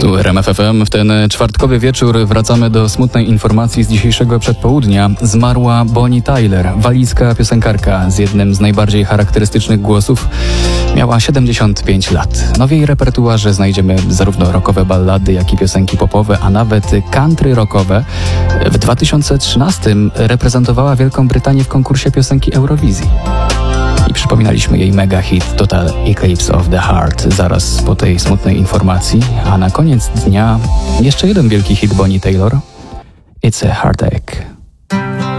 Tu RMF FM. W ten czwartkowy wieczór wracamy do smutnej informacji z dzisiejszego przedpołudnia. Zmarła Bonnie Tyler, walijska piosenkarka z jednym z najbardziej charakterystycznych głosów. Miała 75 lat. No w jej repertuarze znajdziemy zarówno rockowe ballady, jak i piosenki popowe, a nawet country rockowe. W 2013 reprezentowała Wielką Brytanię w konkursie piosenki Eurowizji. I przypominaliśmy jej mega hit Total Eclipse of the Heart zaraz po tej smutnej informacji. A na koniec dnia jeszcze jeden wielki hit Bonnie Tyler. It's a Heartache.